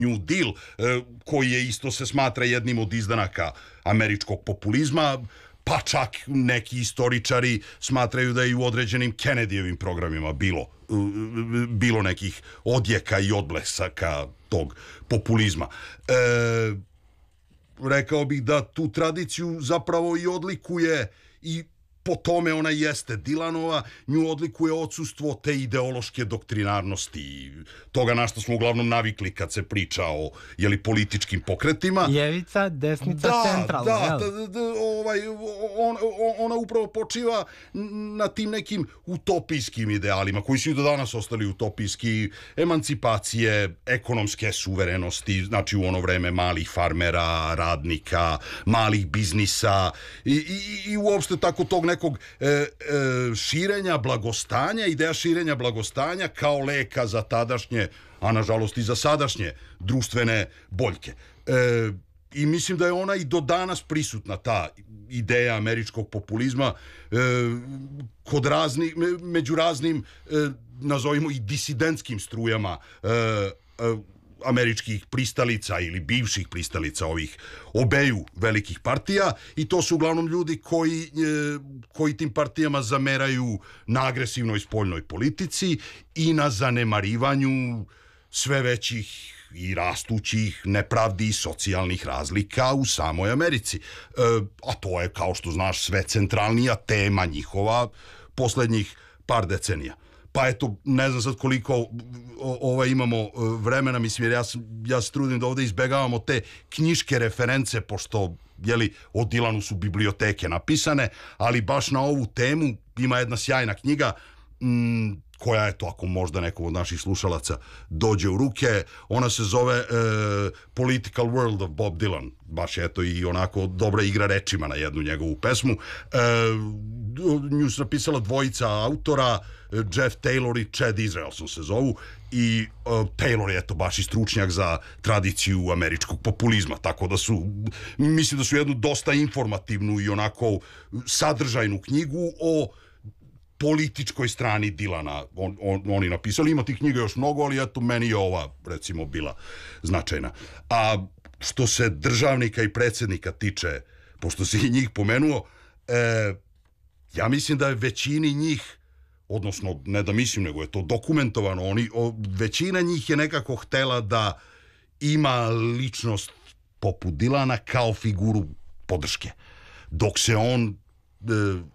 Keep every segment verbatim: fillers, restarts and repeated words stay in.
New Deal, koji je isto se smatra jednim od izdanaka američkog populizma, pa čak neki istoričari smatraju da je i u određenim Kennedyjevim programima bilo, bilo nekih odjeka i odblesaka tog populizma. E, rekao bih da tu tradiciju zapravo i odlikuje i po tome ona jeste Dylanova, nju odlikuje odsustvo te ideološke doktrinarnosti, toga na što smo uglavnom navikli kad se priča o jeli, političkim pokretima. Ljevica, desnica, da, centralna. Da, da, da, da ovaj, on, ona upravo počiva na tim nekim utopijskim idealima, koji su i do danas ostali utopijski, emancipacije, ekonomske suverenosti, znači u ono vreme malih farmera, radnika, malih biznisa i, i, i uopšte tako tog nekog e, e, širenja blagostanja, ideja širenja blagostanja kao leka za tadašnje, a nažalost i za sadašnje društvene boljke. E, I mislim da je ona i do danas prisutna, ta ideja američkog populizma, e, kod raznih, među raznim, e, nazovimo i disidentskim strujama e, e, američkih pristalica ili bivših pristalica ovih obeju velikih partija, i to su uglavnom ljudi koji, koji tim partijama zameraju na agresivnoj spoljnoj politici i na zanemarivanju sve većih i rastućih nepravdi i socijalnih razlika u samoj Americi. E, a to je, kao što znaš, sve centralnija tema njihova poslednjih par decenija. Pa eto, ne znam sad koliko ovaj, imamo vremena, mislim, jer ja, ja se trudim da ovde izbegavamo te knjiške reference, pošto, jeli, o Dylanu su biblioteke napisane, ali baš na ovu temu ima jedna sjajna knjiga, m, koja je to, ako možda nekom od naših slušalaca dođe u ruke, ona se zove e, Political World of Bob Dylan, baš je to i onako dobra igra rečima na jednu njegovu pesmu. E, nju su napisala dvojica autora, Jeff Taylor i Chad Israelson se zovu, i uh, Taylor je to baš i stručnjak za tradiciju američkog populizma, tako da su, mislim da su jednu dosta informativnu i onako sadržajnu knjigu o političkoj strani Dylana on, on, oni napisali. Ima tih knjiga još mnogo, ali eto, meni je ova, recimo, bila značajna. A što se državnika i predsjednika tiče, pošto si i njih pomenuo, e, ja mislim da je većini njih, odnosno, ne da mislim, nego je to dokumentovano, oni, o, većina njih je nekako htela da ima ličnost poput Dylana kao figuru podrške. Dok se on... E,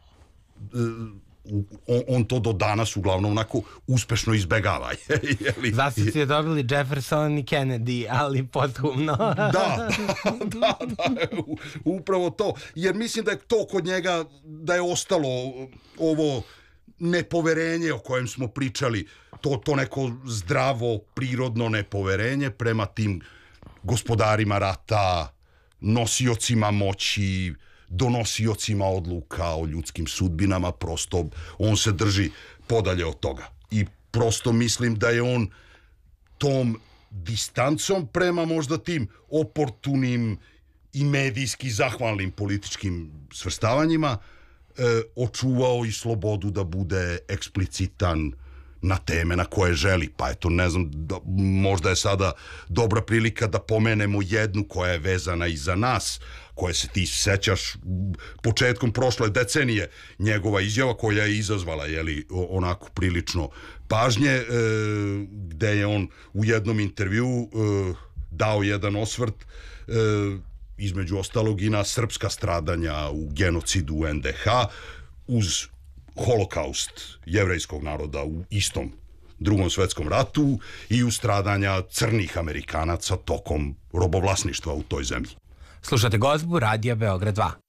e, On, on to do danas uglavnom onako uspešno izbegava. Zašto je dobili Jefferson i Kennedy, ali pothumno. da, da, da, da, upravo to. Jer mislim da je to kod njega, da je ostalo ovo nepoverenje o kojem smo pričali, to, to neko zdravo, prirodno nepoverenje prema tim gospodarima rata, nosiocima moći, donosiocima odluka o ljudskim sudbinama. Prosto on se drži podalje od toga i prosto mislim da je on tom distancom prema možda tim oportunim i medijski zahvalnim političkim svrstavanjima e, očuvao i slobodu da bude eksplicitan na teme na koje želi. Pa eto, ne znam, da, možda je sada dobra prilika da pomenemo jednu koja je vezana i za nas, koje se ti sećaš početkom prošle decenije, njegova izjava koja je izazvala, jeli, onako prilično pažnje, e, gde je on u jednom intervju e, dao jedan osvrt, e, između ostalog i na srpska stradanja u genocidu u en de ha, uz holokaust jevrejskog naroda u istom Drugom svetskom ratu i u stradanja crnih Amerikanaca tokom robovlasništva u toj zemlji. Slušate Gozbu, Radija Beograd dva.